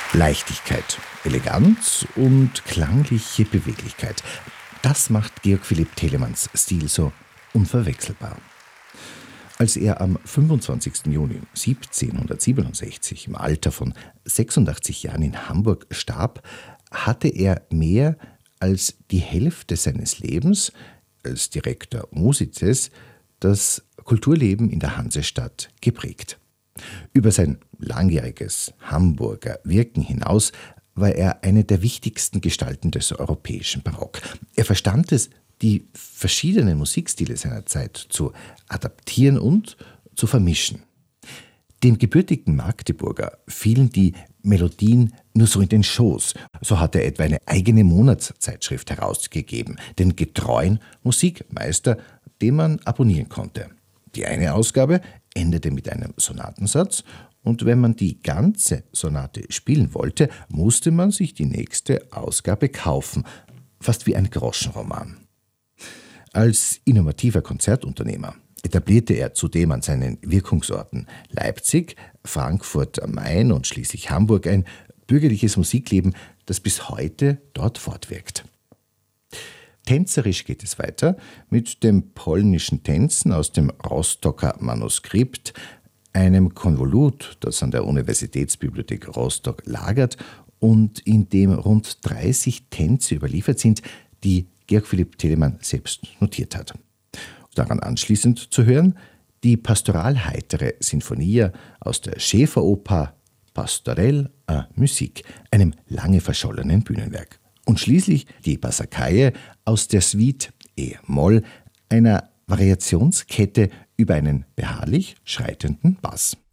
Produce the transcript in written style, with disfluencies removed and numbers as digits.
Leichtigkeit, Eleganz und klangliche Beweglichkeit. Das macht Georg Philipp Telemanns Stil so unverwechselbar. Als er am 25. Juni 1767 im Alter von 86 Jahren in Hamburg starb, hatte er mehr als die Hälfte seines Lebens als Director musices das Kulturleben in der Hansestadt geprägt. Über sein langjähriges Hamburger Wirken hinaus war er eine der wichtigsten Gestalten des europäischen Barock. Er verstand es, die verschiedenen Musikstile seiner Zeit zu adaptieren und zu vermischen. Dem gebürtigen Magdeburger fielen die Melodien nur so in den Schoß. So hat er etwa eine eigene Monatszeitschrift herausgegeben, den getreuen Musikmeister, den man abonnieren konnte. Die eine Ausgabe endete mit einem Sonatensatz, und wenn man die ganze Sonate spielen wollte, musste man sich die nächste Ausgabe kaufen, fast wie ein Groschenroman. Als innovativer Konzertunternehmer etablierte er zudem an seinen Wirkungsorten Leipzig, Frankfurt am Main und schließlich Hamburg ein bürgerliches Musikleben, das bis heute dort fortwirkt. Tänzerisch geht es weiter mit dem polnischen Tänzen aus dem Rostocker Manuskript, einem Konvolut, das an der Universitätsbibliothek Rostock lagert und in dem rund 30 Tänze überliefert sind, die Georg Philipp Telemann selbst notiert hat. Daran anschließend zu hören die pastoralheitere Sinfonia aus der Schäferoper Pastorelle à Musique, einem lange verschollenen Bühnenwerk. Und schließlich die Passacaglie aus der Suite E-Moll, einer Variationskette über einen beharrlich schreitenden Bass.